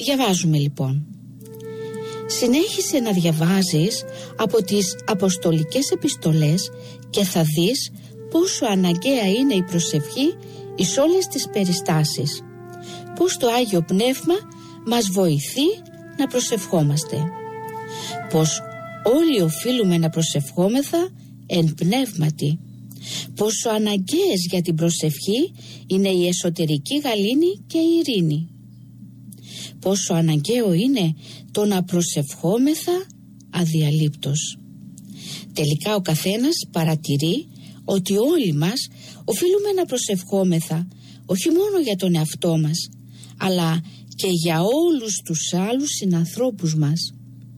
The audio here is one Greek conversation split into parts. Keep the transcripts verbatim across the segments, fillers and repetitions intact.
Διαβάζουμε λοιπόν. Συνέχισε να διαβάζεις από τις αποστολικές επιστολές και θα δεις πόσο αναγκαία είναι η προσευχή εις όλες τις περιστάσεις. Πώς το Άγιο Πνεύμα μας βοηθεί να προσευχόμαστε. Πως όλοι οφείλουμε να προσευχόμεθα εν πνεύματι. Πόσο αναγκαίες για την προσευχή είναι η εσωτερική γαλήνη και η ειρήνη. Πόσο αναγκαίο είναι το να προσευχόμεθα αδιαλείπτως. Τελικά ο καθένας παρατηρεί ότι όλοι μας οφείλουμε να προσευχόμεθα όχι μόνο για τον εαυτό μας, αλλά και για όλους τους άλλους συνανθρώπους μας.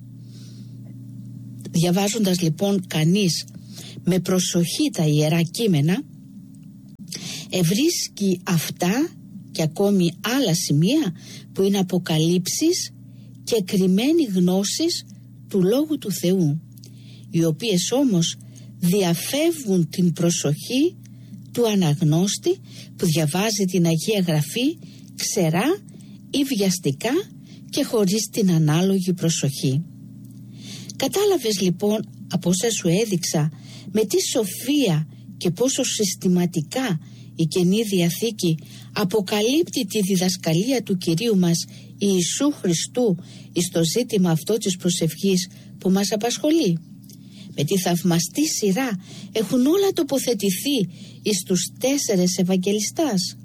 Διαβάζοντας λοιπόν κανείς με προσοχή τα Ιερά Κείμενα, ευρίσκει αυτά και ακόμη άλλα σημεία που είναι αποκαλύψεις και κρυμμένη γνώσης του Λόγου του Θεού, οι οποίες όμως διαφεύγουν την προσοχή του αναγνώστη που διαβάζει την Αγία Γραφή ξερά ή βιαστικά και χωρίς την ανάλογη προσοχή. Κατάλαβες λοιπόν από όσα σου έδειξα με τι σοφία και πόσο συστηματικά η Καινή Διαθήκη αποκαλύπτει τη διδασκαλία του Κυρίου μας Ιησού Χριστού εις το ζήτημα αυτό της προσευχής που μας απασχολεί. Με τη θαυμαστή σειρά έχουν όλα τοποθετηθεί εις τους τέσσερες Ευαγγελιστάς.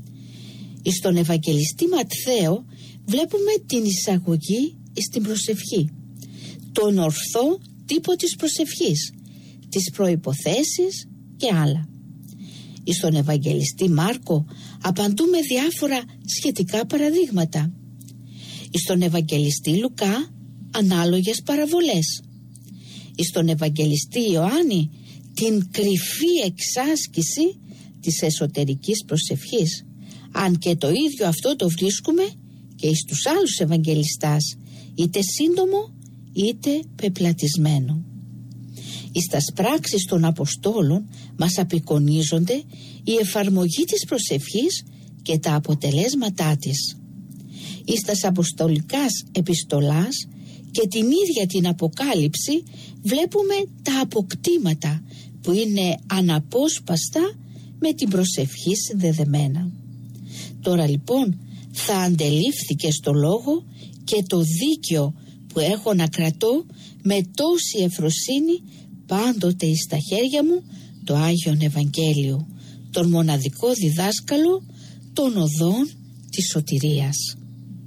Εις τον Ευαγγελιστή Ματθαίο βλέπουμε την εισαγωγή εις την προσευχή, τον ορθό τύπο της προσευχής, τις προϋποθέσεις και άλλα. Εις τον Ευαγγελιστή Μάρκο απαντούμε διάφορα σχετικά παραδείγματα. Εις τον Ευαγγελιστή Λουκά ανάλογες παραβολές. Εις τον Ευαγγελιστή Ιωάννη την κρυφή εξάσκηση της εσωτερικής προσευχής, αν και το ίδιο αυτό το βρίσκουμε και εις τους άλλους Ευαγγελιστάς, είτε σύντομο είτε πεπλατισμένο. Εις τας πράξεις των Αποστόλων μας απεικονίζονται η εφαρμογή της προσευχής και τα αποτελέσματά της. Εις τας αποστολικάς επιστολάς και την ίδια την Αποκάλυψη βλέπουμε τα αποκτήματα που είναι αναπόσπαστα με την προσευχή συνδεδεμένα. Τώρα λοιπόν θα αντελήφθηκε στο λόγο και το δίκαιο που έχω να κρατώ με τόση ευφροσύνη πάντοτε εις τα χέρια μου το Άγιον Ευαγγέλιο, τον μοναδικό διδάσκαλο των οδών της σωτηρίας.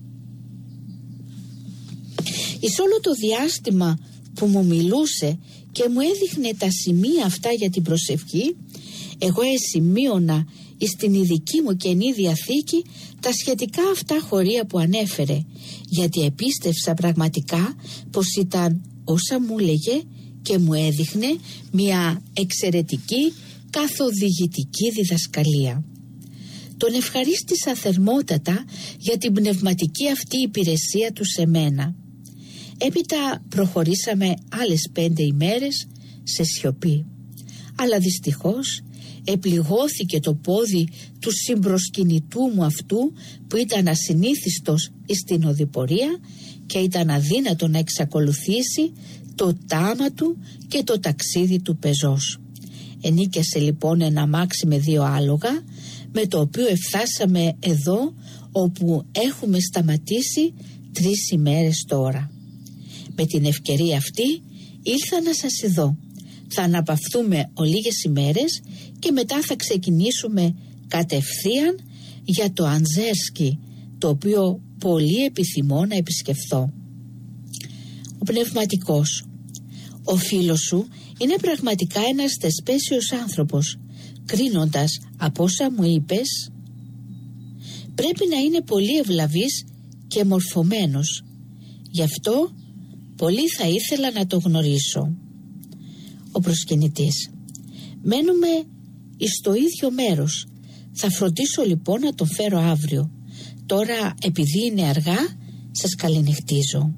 Εις όλο το διάστημα που μου μιλούσε και μου έδειχνε τα σημεία αυτά για την προσευχή, εγώ εσημείωνα εις την ειδική μου Καινή Διαθήκη τα σχετικά αυτά χωρία που ανέφερε, γιατί επίστευσα πραγματικά πως ήταν όσα μου λέγε και μου έδειχνε μια εξαιρετική καθοδηγητική διδασκαλία. Τον ευχαρίστησα θερμότατα για την πνευματική αυτή υπηρεσία του σε μένα. Έπειτα προχωρήσαμε άλλες πέντε ημέρες σε σιωπή, αλλά δυστυχώς επληγώθηκε το πόδι του συμπροσκυνητού μου αυτού που ήταν ασυνήθιστος στην οδηπορία και ήταν αδύνατο να εξακολουθήσει το τάμα του και το ταξίδι του πεζός. Ενίκιασε λοιπόν ένα αμάξι με δύο άλογα, με το οποίο εφτάσαμε εδώ όπου έχουμε σταματήσει τρεις ημέρες τώρα. Με την ευκαιρία αυτή ήλθα να σας ειδώ. Θα αναπαυθούμε ολίγες ημέρες και μετά θα ξεκινήσουμε κατευθείαν για το Αντζέρσκι, το οποίο πολύ επιθυμώ να επισκεφθώ. Ο πνευματικός. Ο φίλος σου είναι πραγματικά ένας θεσπέσιος άνθρωπος. Κρίνοντας από όσα μου είπες, πρέπει να είναι πολύ ευλαβής και μορφωμένος. Γι' αυτό πολύ θα ήθελα να το γνωρίσω. Ο προσκυνητής. Μένουμε εις το ίδιο μέρος. Θα φροντίσω λοιπόν να τον φέρω αύριο. Τώρα επειδή είναι αργά, σας καληνυχτίζω.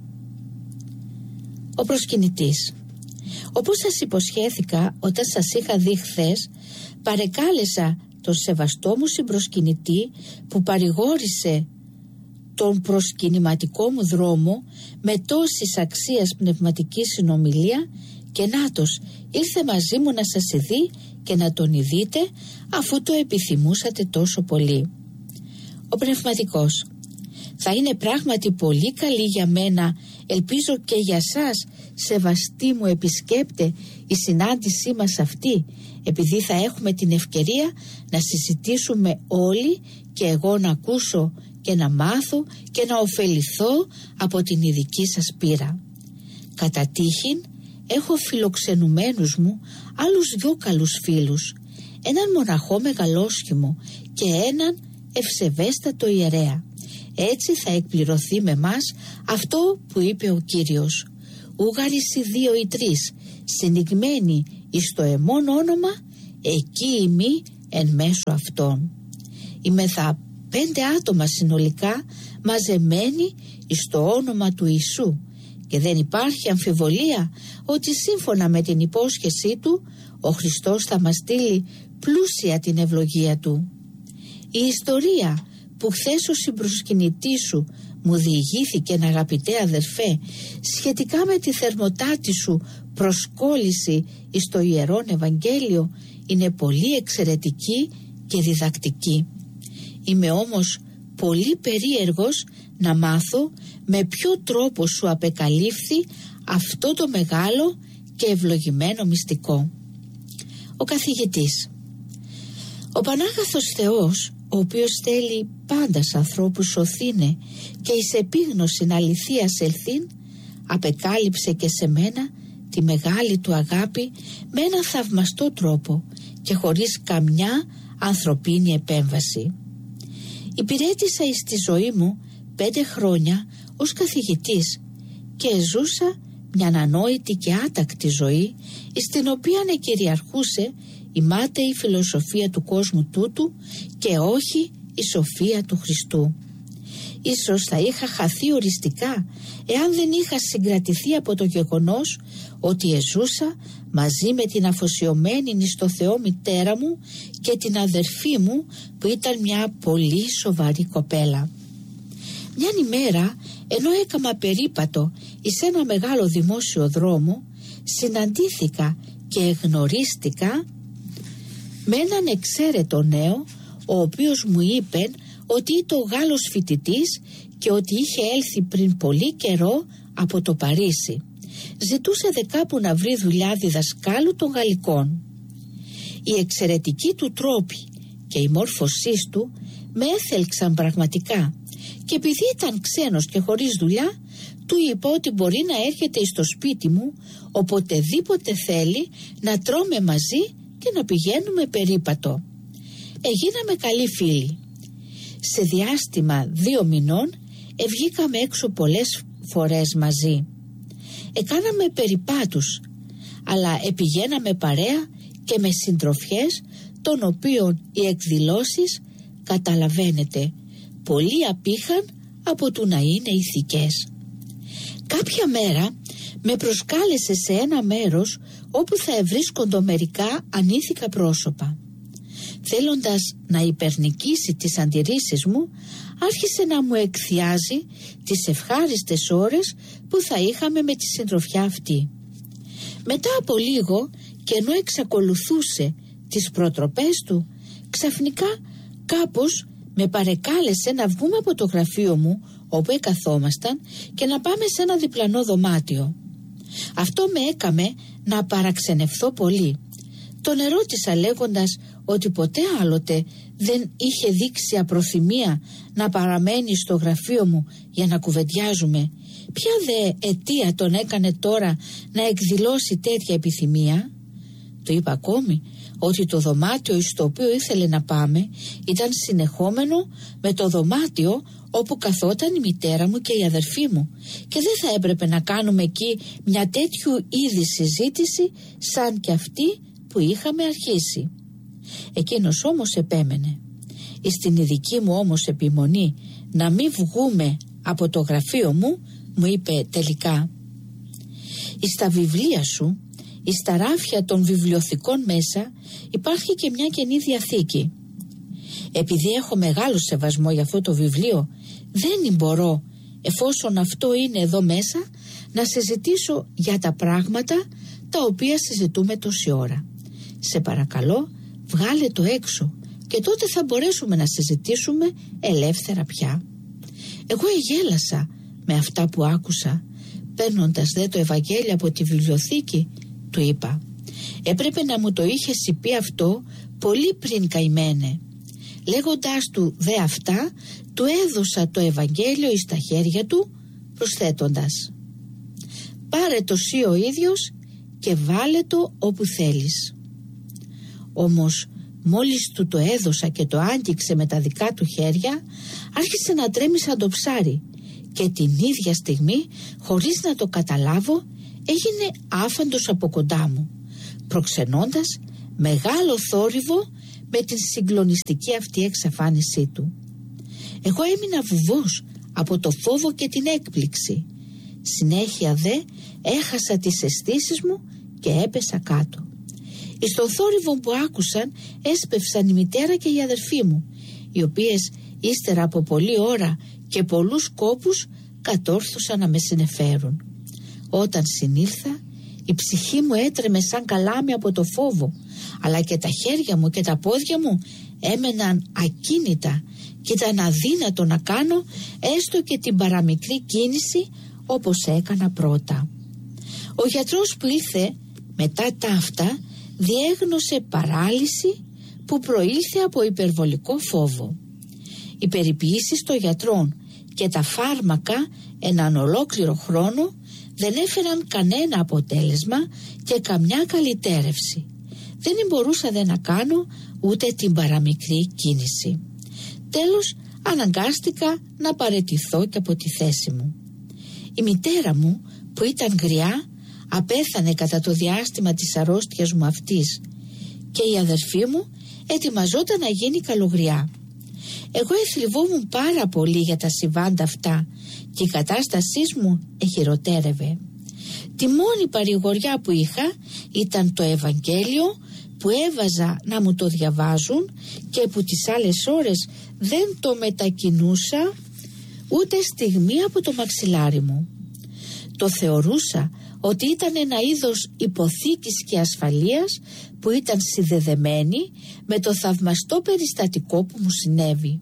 Ο προσκυνητής. Όπως σας υποσχέθηκα όταν σας είχα δει χθες, παρεκάλεσα τον σεβαστό μου συμπροσκυνητή που παρηγόρησε τον προσκυνηματικό μου δρόμο με τόσης αξίας πνευματική συνομιλία και νάτος, ήρθε μαζί μου να σας ειδεί και να τον ειδείτε αφού το επιθυμούσατε τόσο πολύ. Ο πνευματικός: θα είναι πράγματι πολύ καλή για μένα, ελπίζω και για σας, σεβαστοί μου επισκέπτε, η συνάντησή μας αυτή, επειδή θα έχουμε την ευκαιρία να συζητήσουμε όλοι και εγώ να ακούσω και να μάθω και να ωφεληθώ από την ειδική σας πείρα. Κατά τύχην έχω φιλοξενουμένους μου άλλους δυο καλούς φίλους, έναν μοναχό μεγαλόσχημο και έναν ευσεβέστατο ιερέα. Έτσι θα εκπληρωθεί με μας αυτό που είπε ο Κύριος: ούγαρις οι δύο ή τρεις συνηγμένοι εις το εμόν όνομα, εκεί ημί εν μέσω αυτών. Είμεθα πέντε άτομα συνολικά μαζεμένοι εις το όνομα του Ιησού, και δεν υπάρχει αμφιβολία ότι σύμφωνα με την υπόσχεσή του ο Χριστός θα μας στείλει πλούσια την ευλογία του. Η ιστορία που χθες ο συμπροσκυνητής σου μου διηγήθηκε, αγαπητέ αδερφέ, σχετικά με τη θερμοτάτη σου προσκόλληση εις το Ιερόν Ευαγγέλιο, είναι πολύ εξαιρετική και διδακτική. Είμαι όμως πολύ περίεργος να μάθω με ποιο τρόπο σου απεκαλύφθη αυτό το μεγάλο και ευλογημένο μυστικό. Ο καθηγητής: ο Πανάγαθος Θεός, ο οποίος θέλει πάντα σ' ανθρώπους σωθήνε και εις επίγνωσιν αληθείας ελθύν, απεκάλυψε και σε μένα τη μεγάλη του αγάπη με ένα θαυμαστό τρόπο και χωρίς καμιά ανθρωπίνη επέμβαση. Υπηρέτησα εις τη ζωή μου πέντε χρόνια ως καθηγητής και ζούσα μια ανανόητη και άτακτη ζωή, στην οποία κυριαρχούσε η μάταιη φιλοσοφία του κόσμου τούτου και όχι η σοφία του Χριστού. Ίσως θα είχα χαθεί οριστικά εάν δεν είχα συγκρατηθεί από το γεγονός ότι εζούσα μαζί με την αφοσιωμένη εις το Θεό μητέρα μου και την αδερφή μου που ήταν μια πολύ σοβαρή κοπέλα. Μιαν ημέρα, ενώ έκαμα περίπατο εις ένα μεγάλο δημόσιο δρόμο, συναντήθηκα και γνωρίστηκα με έναν εξαίρετο νέο, ο οποίος μου είπε ότι ήταν ο Γάλλος φοιτητής και ότι είχε έλθει πριν πολύ καιρό από το Παρίσι. Ζητούσε δε κάπου να βρει δουλειά διδασκάλου των Γαλλικών. Οι εξαιρετικοί του τρόποι και η μόρφωσή του με έθελξαν πραγματικά, και επειδή ήταν ξένος και χωρίς δουλειά, του είπα ότι μπορεί να έρχεται στο σπίτι μου οποτεδήποτε θέλει, να τρώμε μαζί και να πηγαίνουμε περίπατο. Εγίναμε καλοί φίλοι. Σε διάστημα δύο μηνών ευγήκαμε έξω πολλές φορές μαζί. Εκάναμε περιπάτους, αλλά επηγαίναμε παρέα και με συντροφιές, των οποίων οι εκδηλώσεις, καταλαβαίνετε, πολύ απήχαν από του να είναι ηθικές. Κάποια μέρα με προσκάλεσε σε ένα μέρος όπου θα ευρίσκοντο μερικά ανήθικα πρόσωπα. Θέλοντας να υπερνικήσει τις αντιρρήσεις μου, άρχισε να μου εκθιάζει τις ευχάριστες ώρες που θα είχαμε με τη συντροφιά αυτή. Μετά από λίγο, και ενώ εξακολουθούσε τις προτροπές του, ξαφνικά κάπως με παρεκάλεσε να βγούμε από το γραφείο μου όπου εκαθόμασταν και να πάμε σε ένα διπλανό δωμάτιο. Αυτό με έκαμε να παραξενευθώ πολύ. Τον ερώτησα λέγοντας ότι ποτέ άλλοτε δεν είχε δείξει απροθυμία να παραμένει στο γραφείο μου για να κουβεντιάζουμε. Ποια δε αιτία τον έκανε τώρα να εκδηλώσει τέτοια επιθυμία? Του είπα ακόμη ότι το δωμάτιο στο οποίο ήθελε να πάμε ήταν συνεχόμενο με το δωμάτιο όπου καθόταν η μητέρα μου και η αδερφή μου, και δεν θα έπρεπε να κάνουμε εκεί μια τέτοιου είδη συζήτηση σαν και αυτή που είχαμε αρχίσει. Εκείνος όμως επέμενε. Στην ειδική μου όμως επιμονή να μην βγούμε από το γραφείο μου, μου είπε τελικά: «Στα βιβλία σου, στα ράφια των βιβλιοθηκών μέσα, υπάρχει και μια Καινή Διαθήκη. Επειδή έχω μεγάλο σεβασμό για αυτό το βιβλίο Δεν μπορώ, εφόσον αυτό είναι εδώ μέσα, να συζητήσω για τα πράγματα τα οποία συζητούμε τόση ώρα. Σε παρακαλώ, βγάλε το έξω και τότε θα μπορέσουμε να συζητήσουμε ελεύθερα πια. Εγώ εγέλασα με αυτά που άκουσα. Παίρνοντας δε το Ευαγγέλιο από τη βιβλιοθήκη, του είπα: έπρεπε να μου το είχες πει αυτό πολύ πριν, καημένε. Λέγοντάς του δε αυτά, του έδωσα το Ευαγγέλιο εις τα χέρια του, προσθέτοντας: πάρε το σύ ο ίδιος και βάλε το όπου θέλεις. Όμως μόλις του το έδωσα και το άγγιξε με τα δικά του χέρια, άρχισε να τρέμει σαν το ψάρι και την ίδια στιγμή, χωρίς να το καταλάβω, έγινε άφαντος από κοντά μου, προξενώντας μεγάλο θόρυβο με την συγκλονιστική αυτή εξαφάνισή του. Εγώ έμεινα βουβός από το φόβο και την έκπληξη. Συνέχεια δε έχασα τις αισθήσεις μου και έπεσα κάτω. Εις τον θόρυβο που άκουσαν έσπευσαν η μητέρα και η αδερφή μου, οι οποίες ύστερα από πολλή ώρα και πολλούς κόπους κατόρθωσαν να με συνεφέρουν. Όταν συνήλθα, η ψυχή μου έτρεμε σαν καλάμι από το φόβο, αλλά και τα χέρια μου και τα πόδια μου έμεναν ακίνητα και ήταν αδύνατο να κάνω έστω και την παραμικρή κίνηση όπως έκανα πρώτα. Ο γιατρός που ήρθε μετά τα αυτά διέγνωσε παράλυση που προήλθε από υπερβολικό φόβο. Οι περιποιήσεις των γιατρών και τα φάρμακα έναν ολόκληρο χρόνο δεν έφεραν κανένα αποτέλεσμα και καμιά καλυτέρευση. Δεν μπορούσα δε να κάνω ούτε την παραμικρή κίνηση. Τέλος αναγκάστηκα να παραιτηθώ και από τη θέση μου. Η μητέρα μου που ήταν γριά απέθανε κατά το διάστημα της αρρώστιας μου αυτής και η αδερφή μου ετοιμαζόταν να γίνει καλογριά. Εγώ εθλιβόμουν πάρα πολύ για τα συμβάντα αυτά και η κατάστασή μου εχειροτέρευε. Τη μόνη παρηγοριά που είχα ήταν το Ευαγγέλιο που έβαζα να μου το διαβάζουν και που τις άλλες ώρες δεν το μετακινούσα ούτε στιγμή από το μαξιλάρι μου. Το θεωρούσα ότι ήταν ένα είδος υποθήκης και ασφαλείας που ήταν συνδεδεμένη με το θαυμαστό περιστατικό που μου συνέβη.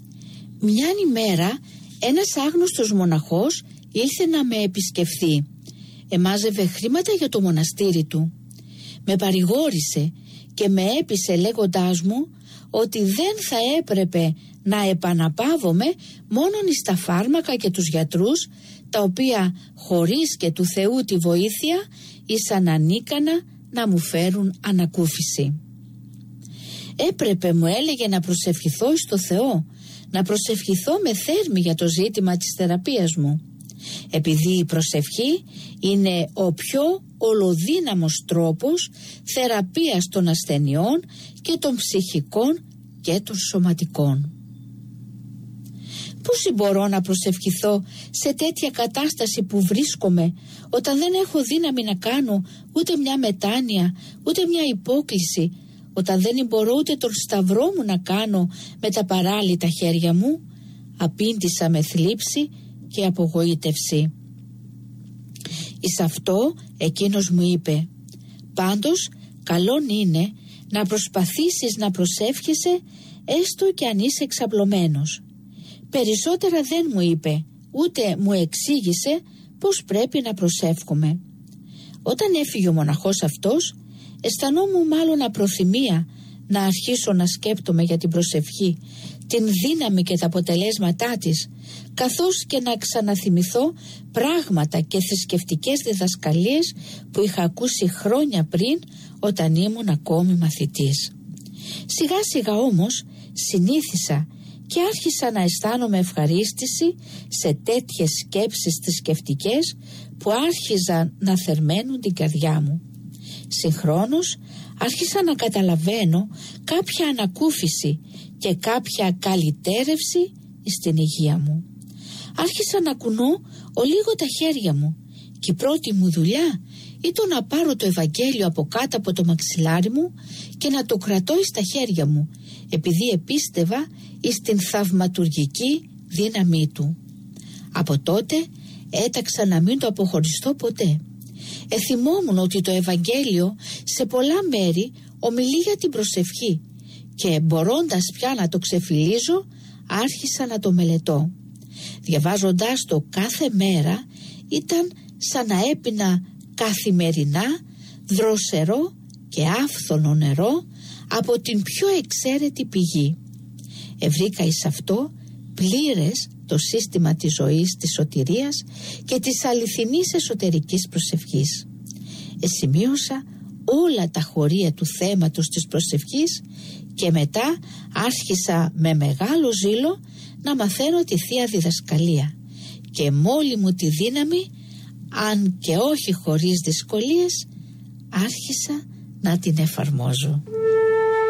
Μιαν ημέρα ένας άγνωστος μοναχός ήλθε να με επισκεφθεί. Εμάζευε χρήματα για το μοναστήρι του. Με παρηγόρησε και με έπεισε λέγοντάς μου ότι δεν θα έπρεπε να επαναπαύομαι μόνον εις τα φάρμακα και τους γιατρούς, τα οποία χωρίς και του Θεού τη βοήθεια ήσαν ανίκανα να μου φέρουν ανακούφιση. Έπρεπε, μου έλεγε, να προσευχηθώ εις το Θεό, να προσευχηθώ με θέρμη για το ζήτημα της θεραπείας μου, επειδή η προσευχή είναι ο πιο ολοδύναμος τρόπος θεραπείας των ασθενειών και των ψυχικών και των σωματικών. Πώς μπορώ να προσευχηθώ σε τέτοια κατάσταση που βρίσκομαι, όταν δεν έχω δύναμη να κάνω ούτε μια μετάνοια, ούτε μια υπόκληση, όταν δεν μπορώ ούτε τον σταυρό μου να κάνω με τα παράλυτα χέρια μου? Απήντησα με θλίψη και απογοήτευση. Εις αυτό εκείνος μου είπε: πάντως καλόν είναι να προσπαθήσεις να προσεύχεσαι έστω και αν είσαι εξαπλωμένος. Περισσότερα δεν μου είπε, ούτε μου εξήγησε πως πρέπει να προσεύχομαι. Όταν έφυγε ο μοναχός αυτός, αισθανόμουν μάλλον απροθυμία να αρχίσω να σκέπτομαι για την προσευχή, την δύναμη και τα αποτελέσματά της, καθώς και να ξαναθυμηθώ πράγματα και θρησκευτικές διδασκαλίες που είχα ακούσει χρόνια πριν όταν ήμουν ακόμη μαθητής. Σιγά σιγά όμως συνήθισα και άρχισα να αισθάνομαι ευχαρίστηση σε τέτοιες σκέψεις θρησκευτικές που άρχιζαν να θερμαίνουν την καρδιά μου. Συγχρόνως άρχισα να καταλαβαίνω κάποια ανακούφιση και κάποια καλυτέρευση στην υγεία μου. Άρχισα να κουνώ ολίγο τα χέρια μου και η πρώτη μου δουλειά ήταν να πάρω το Ευαγγέλιο από κάτω από το μαξιλάρι μου και να το κρατώ στα χέρια μου, επειδή επίστευα εις την θαυματουργική δύναμή του. Από τότε έταξα να μην το αποχωριστώ ποτέ. Εθυμόμουν ότι το Ευαγγέλιο σε πολλά μέρη ομιλεί για την προσευχή και μπορώντας πια να το ξεφυλίζω, άρχισα να το μελετώ. Διαβάζοντάς το κάθε μέρα ήταν σαν να έπινα καθημερινά δροσερό και άφθονο νερό από την πιο εξαίρετη πηγή. Ευρήκα εις αυτό πλήρες το σύστημα της ζωής, της σωτηρίας και της αληθινής εσωτερικής προσευχής. Εσημείωσα όλα τα χωρία του θέματος της προσευχής και μετά άρχισα με μεγάλο ζήλο να μαθαίνω τη Θεία Διδασκαλία και με όλη μου τη δύναμη, αν και όχι χωρίς δυσκολίες, άρχισα να την εφαρμόζω.